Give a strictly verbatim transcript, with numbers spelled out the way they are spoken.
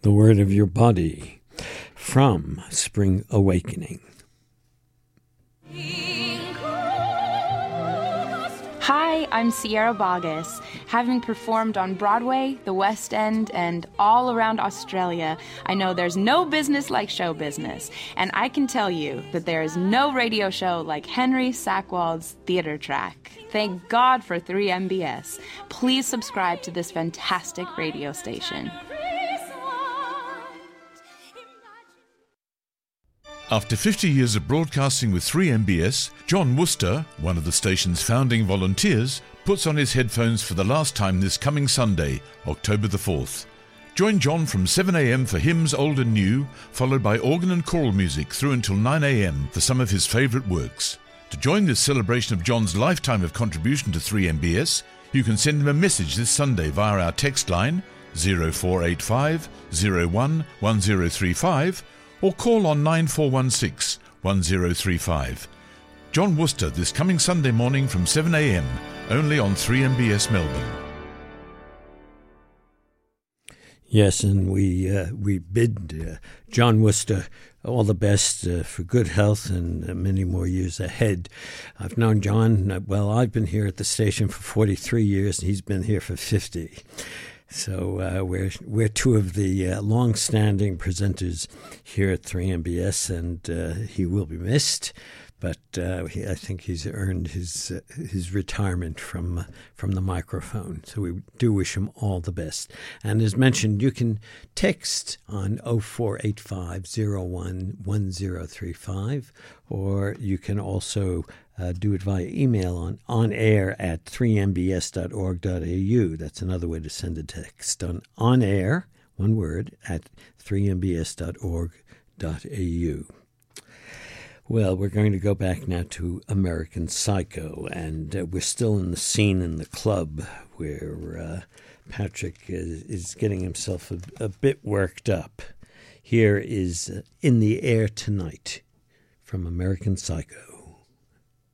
The Word of Your Body from Spring Awakening. Hi, I'm Sierra Boggess. Having performed on Broadway, the West End, and all around Australia, I know there's no business like show business. And I can tell you that there is no radio show like Henry Sackwald's Theater Track. Thank God for three M B S. Please subscribe to this fantastic radio station. After fifty years of broadcasting with three M B S, John Worcester, one of the station's founding volunteers, puts on his headphones for the last time this coming Sunday, October the fourth. Join John from seven a.m. for hymns old and new, followed by organ and choral music through until nine a.m. for some of his favourite works. To join this celebration of John's lifetime of contribution to three M B S, you can send him a message this Sunday via our text line zero four eight five zero one one zero three five or call on nine four one six one zero three five. John Worcester this coming Sunday morning from seven a.m. only on three M B S Melbourne. Yes, and we uh, we bid uh, John Worcester all the best uh, for good health and uh, many more years ahead. I've known John, uh, well, I've been here at the station for forty-three years, and he's been here for fifty. So uh, we're we're two of the uh, long-standing presenters here at three M B S, and uh, he will be missed. But uh, he, I think he's earned his uh, his retirement from uh, from the microphone. So we do wish him all the best. And as mentioned, you can text on oh four eight five oh one one oh three five, or you can also uh, do it via email on on air at three m b s dot org dot a u. That's another way to send a text on on air, one word, at three m b s dot org dot a u. Well, we're going to go back now to American Psycho, and uh, we're still in the scene in the club where uh, Patrick is, is getting himself a, a bit worked up. Here is uh, In the Air Tonight from American Psycho.